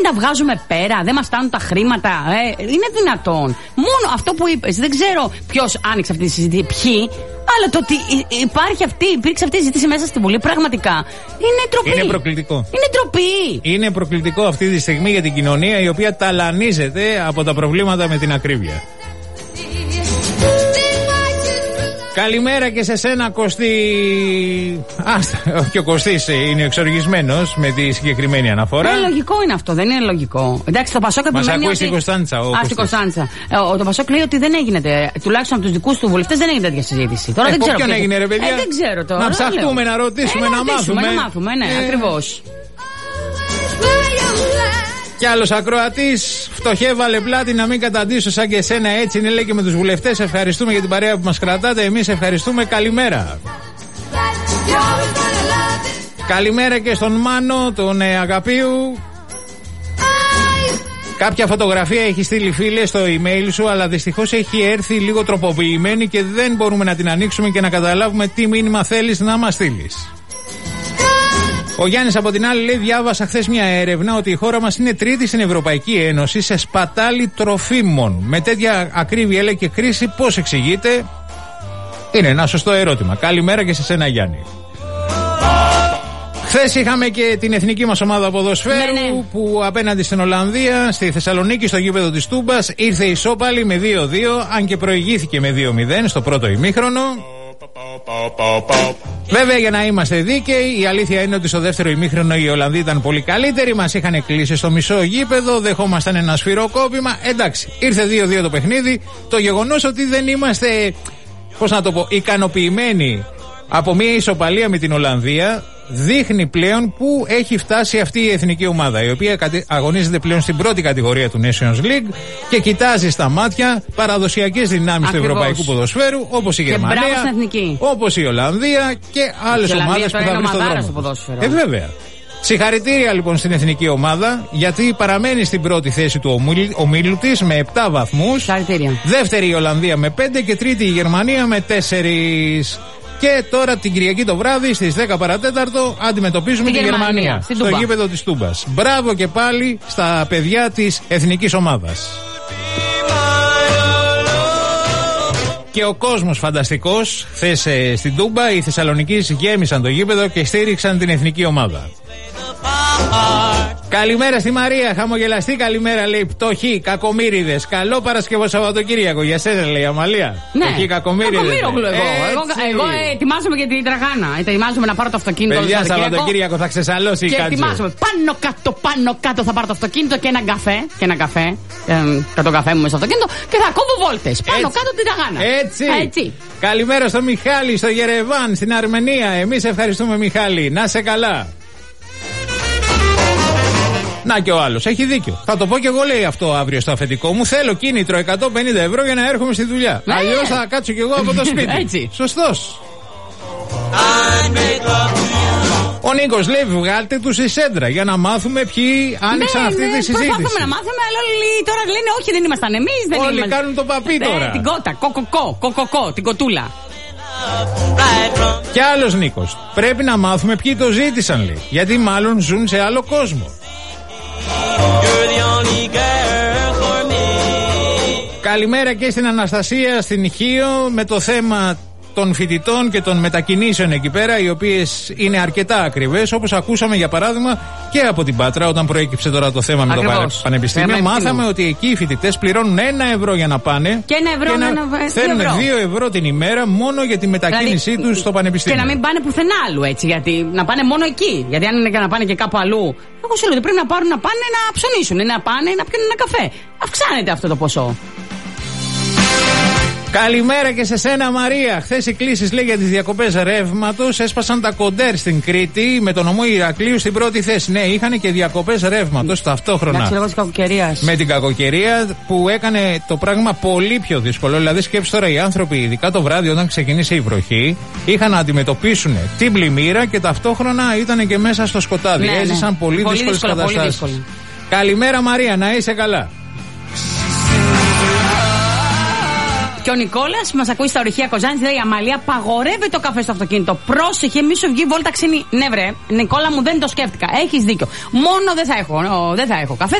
τα βγάζουμε πέρα, δεν μας φτάνουν τα χρήματα. Είναι δυνατόν? Μόνο αυτό που είπες, δεν ξέρω ποιος άνοιξε αυτή τη συζήτηση, ποιοι, αλλά το ότι υπήρξε αυτή η συζήτηση μέσα στη Βουλή, πραγματικά είναι ντροπή. Είναι προκλητικό. Είναι ντροπή. Είναι προκλητικό αυτή τη στιγμή για την κοινωνία, η οποία ταλανίζεται από τα προβλήματα με την ακρίβεια. Καλημέρα και σε σένα, Κωστή. Και ο Κωστής είναι εξοργισμένος με τη συγκεκριμένη αναφορά. Δεν λογικό είναι αυτό, δεν είναι λογικό. Εντάξει, το Πασόκ επιμένει. Μας ακούει στην Κωνσταντσα. Στην Κωνσταντσα. Το Πασόκ λέει ότι δεν έγινε, τουλάχιστον από τους δικούς του βουλευτές, δεν έγινε τέτοια συζήτηση. Τώρα δεν ξέρω. Ποιον έγινε, ρε παιδιά? Δεν ξέρω τώρα. Να ψαχτούμε, να ρωτήσουμε, να μάθουμε. Να μάθουμε, ναι, ακριβώς. Κι άλλος ακροατής, φτωχεύαλε πλάτη να μην καταντήσω σαν και εσένα, έτσι είναι, λέει, και με τους βουλευτές. Ευχαριστούμε για την παρέα που μας κρατάτε. Εμείς ευχαριστούμε. Καλημέρα. Καλημέρα και στον Μάνο, τον Αγαπίου. Κάποια φωτογραφία έχει στείλει, φίλε, στο email σου, αλλά δυστυχώς έχει έρθει λίγο τροποποιημένη και δεν μπορούμε να την ανοίξουμε και να καταλάβουμε τι μήνυμα θέλεις να μας στείλεις. Ο Γιάννης από την άλλη λέει: διάβασα χθες μια έρευνα ότι η χώρα μας είναι τρίτη στην Ευρωπαϊκή Ένωση σε σπατάλη τροφίμων. Με τέτοια ακρίβεια, λέει, και κρίση, πώς εξηγείται? Είναι ένα σωστό ερώτημα. Καλημέρα και σε σένα, Γιάννη. Χθες είχαμε και την εθνική μας ομάδα ποδοσφαίρου που απέναντι στην Ολλανδία, στη Θεσσαλονίκη, στο γήπεδο της Τούμπας, ήρθε ισόπαλη με 2-2, αν και προηγήθηκε με 2-0 στο πρώτο ημίχρονο. Βέβαια, για να είμαστε δίκαιοι, η αλήθεια είναι ότι στο δεύτερο ημίχρονο οι Ολλανδοί ήταν πολύ καλύτεροι. Μας είχαν κλείσει στο μισό γήπεδο, δεχόμασταν ένα σφυροκόπημα. Εντάξει, ήρθε 2-2 το παιχνίδι. Το γεγονός ότι δεν είμαστε, πώς να το πω, ικανοποιημένοι από μια ισοπαλία με την Ολλανδία, δείχνει πλέον πού έχει φτάσει αυτή η εθνική ομάδα, η οποία αγωνίζεται πλέον στην πρώτη κατηγορία του Nations League και κοιτάζει στα μάτια παραδοσιακές δυνάμεις του ευρωπαϊκού ποδοσφαίρου, όπως η Γερμανία, όπως η Ολλανδία και άλλες ομάδες που θα βρει στον δρόμο. Βέβαια. Συγχαρητήρια λοιπόν στην εθνική ομάδα, γιατί παραμένει στην πρώτη θέση του ομίλου της με 7 βαθμούς. Δεύτερη η Ολλανδία με 5 και τρίτη η Γερμανία με 4. Και τώρα την Κυριακή το βράδυ στις 10 παρατέταρτο αντιμετωπίζουμε τη Γερμανία στο γήπεδο της Τούμπας. Μπράβο και πάλι στα παιδιά της εθνικής ομάδας. Και ο κόσμος φανταστικός. Χθες στην Τούμπα οι Θεσσαλονικείς γέμισαν το γήπεδο και στήριξαν την εθνική ομάδα. Καλημέρα στη Μαρία, χαμογελαστή καλημέρα, λέει, πτωχοί, κακομοίριδες. Καλό Παρασκευό Σαββατοκύριακο. Για σένα, λέει, Αμαλία. Ναι, πτωχοί, κακομοίριδες. Εγώ ετοιμάζομαι για την τραγάνα. Ετοιμάζομαι να πάρω το αυτοκίνητο. Παιδιά, Σαββατοκύριακο θα ξεσαλώσει η κάτσε. Και ετοιμάζομαι πάνω κάτω θα πάρω το αυτοκίνητο και έναν καφέ. Και τον καφέ μου μέσα στο αυτοκίνητο και θα κόβω βόλτες. Πάνω κάτω την τραγάνα. Έτσι. Καλημέρα στο Μιχάλη, στο Γερεβάν, στην Αρμενία. Εμείς ευχαριστούμε, Μιχάλη. Να σε καλά. Να και ο άλλος, έχει δίκιο. Θα το πω και εγώ, λέει, αυτό αύριο στο αφεντικό μου. Θέλω κίνητρο 150 ευρώ για να έρχομαι στη δουλειά. Αλλιώς θα κάτσω κι εγώ από το σπίτι. Έτσι. Σωστός. Ο Νίκος λέει: βγάλτε τους στη σέντρα για να μάθουμε ποιοι άνοιξαν αυτή τη συζήτηση. Προσπαθούμε να μάθουμε, αλλά όλοι τώρα λένε όχι, δεν ήμασταν εμείς. Όλοι κάνουν το παπί τώρα. Την κότα, κοκοκό, την κοτούλα. Κι άλλος Νίκος: πρέπει να μάθουμε ποιοι το ζήτησαν, λέει. Γιατί μάλλον ζουν σε άλλο κόσμο. Καλημέρα και στην Αναστασία στην Χίο με το θέμα των φοιτητών και των μετακινήσεων εκεί πέρα, οι οποίες είναι αρκετά ακριβές, όπως ακούσαμε για παράδειγμα και από την Πάτρα όταν προέκυψε τώρα το θέμα με το Πανεπιστήμιο. Μάθαμε ότι εκεί οι φοιτητές πληρώνουν 1 ευρώ για να πάνε και 1 ευρώ θέλουν 2 ευρώ την ημέρα μόνο για τη μετακίνησή τους στο Πανεπιστήμιο. Και να μην πάνε πουθενά άλλου, έτσι, γιατί να πάνε μόνο εκεί. Γιατί αν είναι για να πάνε και κάπου αλλού, εγώ σου λέω ότι πρέπει να πάρουν, να πάνε να ψωνίσουν, να πάνε να πιούν ένα καφέ. Αυξάνεται αυτό το ποσό. Καλημέρα και σε σένα, Μαρία. Χθες οι κλήσεις, λέει, για τις διακοπές ρεύματος έσπασαν τα κοντέρ στην Κρήτη με τον νομό Ηρακλείου στην πρώτη θέση. Ναι, είχαν και διακοπές ρεύματος ταυτόχρονα. Εντάξει, λόγω της κακοκαιρίας. Με την κακοκαιρία που έκανε το πράγμα πολύ πιο δύσκολο. Δηλαδή, σκέψου τώρα, οι άνθρωποι, ειδικά το βράδυ όταν ξεκίνησε η βροχή, είχαν να αντιμετωπίσουν την πλημμύρα και ταυτόχρονα ήταν και μέσα στο σκοτάδι. Ναι, έζησαν πολύ δύσκολες καταστάσεις. Καλημέρα, Μαρία, να είσαι καλά. Και ο Νικόλας μας ακούει στα ορυχεία Κοζάνης, λέει: Αμαλία, παγορεύει το καφέ στο αυτοκίνητο. Πρόσεχε, μη σου βγει βόλτα ξινή. Ναι, βρε, Νικόλα μου, δεν το σκέφτηκα. Έχεις δίκιο. Μόνο δεν θα έχω καφέ.